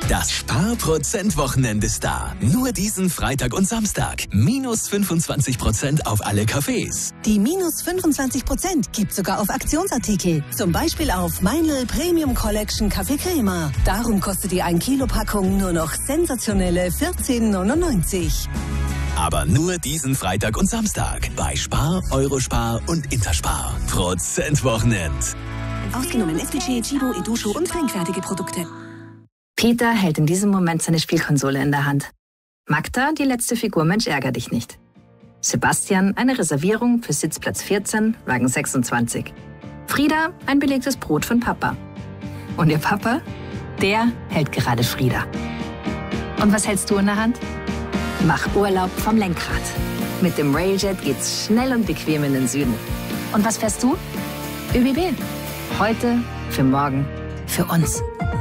Das Spar-Prozent-Wochenende ist da. Nur diesen Freitag und Samstag. Minus 25% auf alle Cafés. Die minus 25% gibt sogar auf Aktionsartikel. Zum Beispiel auf Meinl Premium Collection Kaffee Crema. Darum kostet die 1 Kilo Packung nur noch sensationelle 14,99. Aber nur diesen Freitag und Samstag. Bei Spar, Eurospar und Interspar. Prozent-Wochenend. Ausgenommen FDG, Chibo, Edusho und trinkfertige Produkte. Peter hält in diesem Moment seine Spielkonsole in der Hand. Magda, die letzte Figur Mensch ärger dich nicht. Sebastian, eine Reservierung für Sitzplatz 14, Wagen 26. Frieda, ein belegtes Brot von Papa. Und ihr Papa? Der hält gerade Frieda. Und was hältst du in der Hand? Mach Urlaub vom Lenkrad. Mit dem Railjet geht's schnell und bequem in den Süden. Und was fährst du? ÖBB. Heute, für morgen, für uns.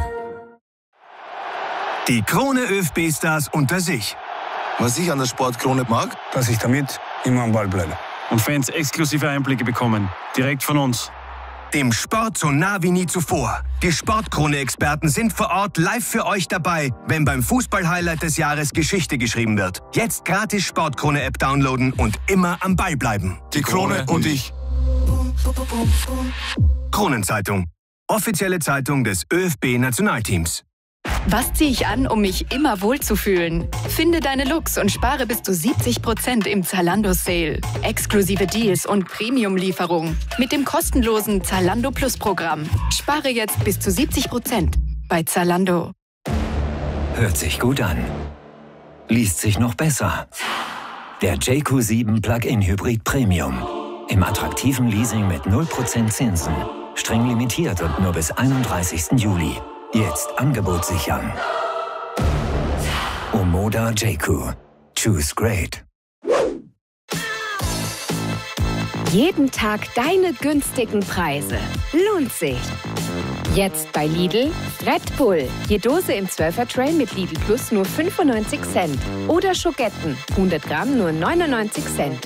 Die Krone ÖFB-Stars unter sich. Was ich an der Sportkrone mag, dass ich damit immer am Ball bleibe. Und Fans exklusive Einblicke bekommen. Direkt von uns. Dem Sport so nah wie nie zuvor. Die Sportkrone-Experten sind vor Ort live für euch dabei, wenn beim Fußball-Highlight des Jahres Geschichte geschrieben wird. Jetzt gratis Sportkrone-App downloaden und immer am Ball bleiben. die Krone und ich. Kronenzeitung. Offizielle Zeitung des ÖFB-Nationalteams. Was ziehe ich an, um mich immer wohlzufühlen? Finde deine Looks und spare bis zu 70% im Zalando-Sale. Exklusive Deals und Premium-Lieferung. Mit dem kostenlosen Zalando Plus-Programm. Spare jetzt bis zu 70% bei Zalando. Hört sich gut an. Liest sich noch besser. Der JQ7 Plug-in Hybrid Premium. Im attraktiven Leasing mit 0% Zinsen. Streng limitiert und nur bis 31. Juli. Jetzt Angebot sichern. Omoda JQ. Choose great. Jeden Tag deine günstigen Preise. Lohnt sich. Jetzt bei Lidl Red Bull. Je Dose im 12er Tray mit Lidl Plus nur 95 Cent. Oder Schogetten. 100 Gramm nur 99 Cent.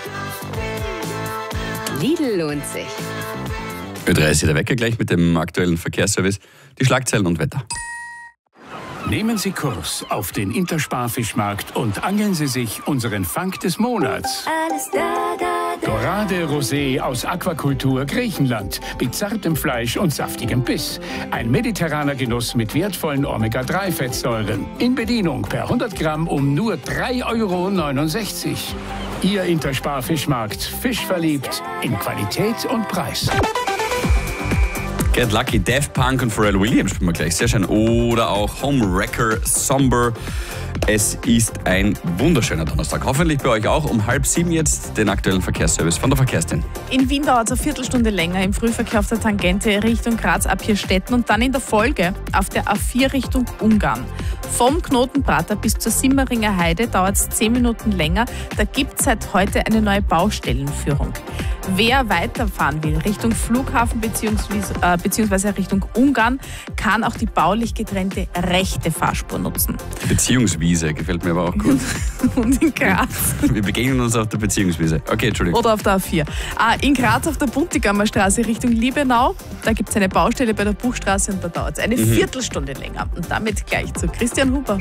Lidl lohnt sich. Ö3 ist der Wecker gleich mit dem aktuellen Verkehrsservice, die Schlagzeilen und Wetter. Nehmen Sie Kurs auf den Interspar-Fischmarkt und angeln Sie sich unseren Fang des Monats. Alles da. Dorade Rosé aus Aquakultur Griechenland mit zartem Fleisch und saftigem Biss. Ein mediterraner Genuss mit wertvollen Omega-3-Fettsäuren. In Bedienung per 100 Gramm um nur 3,69 €. Ihr Interspar-Fischmarkt. Fisch verliebt in Qualität und Preis. Get Lucky, Daft Punk und Pharrell Williams spielen wir gleich. Sehr schön. Oder auch Homewrecker, Somber. Es ist ein wunderschöner Donnerstag. Hoffentlich bei euch auch. Um 6:30 jetzt den aktuellen Verkehrsservice von der Verkehrsdienst. In Wien dauert es eine Viertelstunde länger im Frühverkehr auf der Tangente Richtung Graz ab Hirstetten und dann in der Folge auf der A4 Richtung Ungarn. Vom Knotenprater bis zur Simmeringer Heide dauert es 10 Minuten länger. Da gibt es seit heute eine neue Baustellenführung. Wer weiterfahren will Richtung Flughafen beziehungsweise Richtung Ungarn, kann auch die baulich getrennte rechte Fahrspur nutzen. Die Beziehungswiese gefällt mir aber auch gut. Und in Graz. Wir begegnen uns auf der Beziehungswiese. Okay, Entschuldigung. Oder auf der A4. In Graz auf der Buntigammer Straße Richtung Liebenau. Da gibt es eine Baustelle bei der Buchstraße und da dauert es eine Viertelstunde länger. Und damit gleich zu Christian Huber.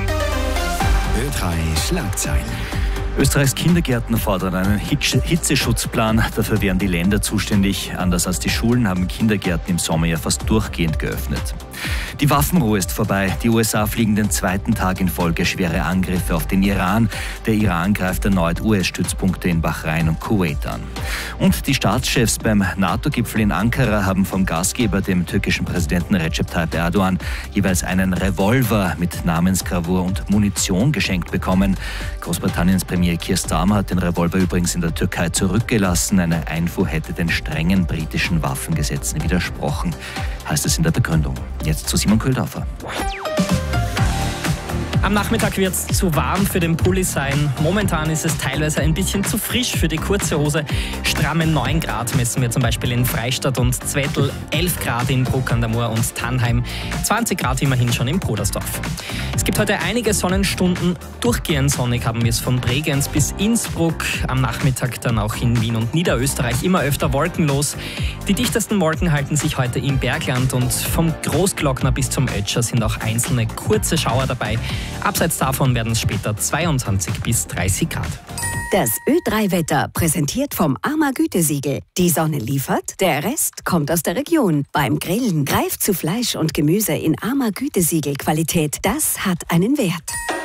Ö3 Schlagzeilen. Österreichs Kindergärten fordern einen Hitzeschutzplan. Dafür wären die Länder zuständig. Anders als die Schulen haben Kindergärten im Sommer ja fast durchgehend geöffnet. Die Waffenruhe ist vorbei. Die USA fliegen den zweiten Tag in Folge schwere Angriffe auf den Iran. Der Iran greift erneut US-Stützpunkte in Bahrain und Kuwait an. Und die Staatschefs beim NATO-Gipfel in Ankara haben vom Gastgeber, dem türkischen Präsidenten Recep Tayyip Erdogan, jeweils einen Revolver mit Namensgravur und Munition geschenkt bekommen. Großbritanniens Premier Keir Starmer hat den Revolver übrigens in der Türkei zurückgelassen. Eine Einfuhr hätte den strengen britischen Waffengesetzen widersprochen, heißt es in der Begründung. Jetzt zu Simon Köhldorfer. Am Nachmittag wird es zu warm für den Pulli sein. Momentan ist es teilweise ein bisschen zu frisch für die kurze Hose. Stramme 9 Grad messen wir zum Beispiel in Freistadt und Zwettl, 11 Grad in Bruck an der Mur und Tannheim, 20 Grad immerhin schon in Podersdorf. Es gibt heute einige Sonnenstunden. Durchgehend sonnig haben wir es von Bregenz bis Innsbruck. Am Nachmittag dann auch in Wien und Niederösterreich immer öfter wolkenlos. Die dichtesten Wolken halten sich heute im Bergland und vom Großglockner bis zum Ötscher sind auch einzelne kurze Schauer dabei. Abseits davon werden es später 22 bis 30 Grad. Das Ö3-Wetter präsentiert vom AMA Gütesiegel. Die Sonne liefert, der Rest kommt aus der Region. Beim Grillen greift zu Fleisch und Gemüse in AMA Gütesiegel Qualität. Das hat einen Wert.